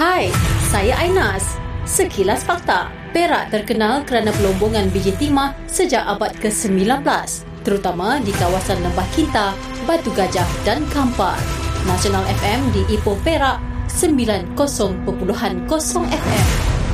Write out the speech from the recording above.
Hai, saya Ainas. Sekilas fakta. Perak terkenal kerana pelombongan biji timah sejak abad ke-19, terutama di kawasan Lembah Kinta, Batu Gajah dan Kampar. Nasional FM di Ipoh Perak 90.0 FM.